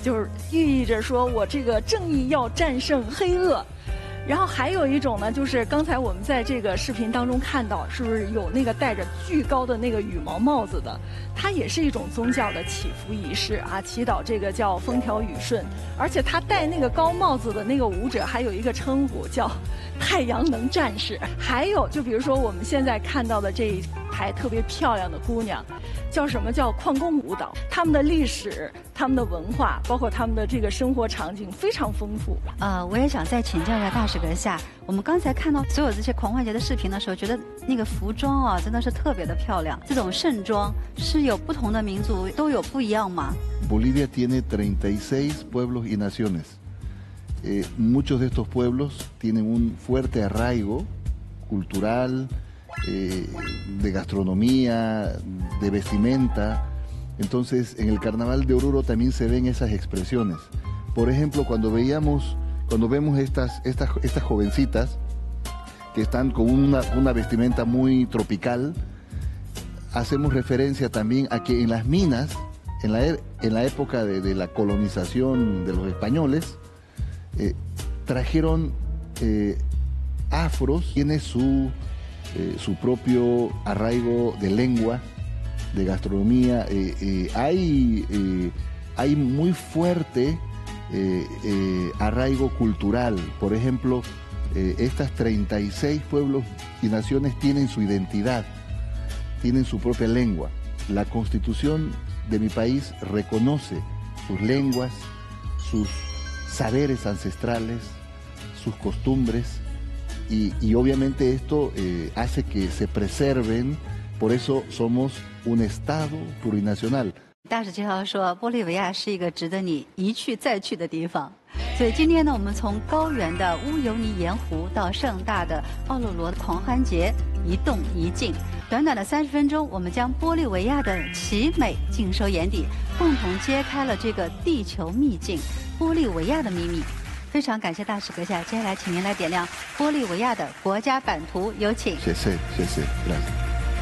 就是寓意着说我这个正义要战胜黑恶。然后还有一种呢，就是刚才我们在这个视频当中看到，是不是有那个戴着巨高的那个羽毛帽子的？它也是一种宗教的祈福仪式啊，祈祷这个叫风调雨顺。而且他戴那个高帽子的那个舞者还有一个称呼叫太阳能战士。还有就比如说我们现在看到的这一排特别漂亮的姑娘，叫什么叫矿工舞蹈？他们的历史、他们的文化，包括他们的这个生活场景非常丰富。 我也想再请教一下大使阁下，我们刚才看到所有这些狂欢节的视频的时候，觉得那个服装啊真的是特别的漂亮。这种盛装是有不同的民族都有不一样吗？ Bolivia tiene 36 pueblos y naciones. Muchos de estos pueblos tienen un fuerte arraigo cultural, de gastronomía, de vestimenta. Entonces, en el Carnaval de Oruro también se ven esas expresiones. Por ejemplo, cuando vemos estas jovencitas que están con una vestimenta muy tropical, hacemos referencia también a que en las minas, en la época de la colonización de los españoles, trajeron afros, tiene su propio arraigo de lengua, de gastronomía. Hay muy fuerte arraigo cultural. Por ejemplo, estas 36 pueblos y naciones tienen su identidad, tienen su propia lengua. La Constitución de mi país reconoce sus lenguas, sus saberes ancestrales, sus costumbres, y obviamente esto hace que se preserven. Por eso somos un estado plurinacional. 大使介绍说，玻利维亚是一个值得你一去再去的地方。所以今天呢，我们从高原的乌尤尼盐湖到盛大的奥洛罗狂欢节，一动一静。短短的30分钟，我们将玻利维亚的奇美尽收眼底，共同揭开了这个地球秘境——玻利维亚的秘密。非常感谢大使阁下，接下来请您来点亮玻利维亚的国家版图，有请。 谢谢，谢谢，gracias。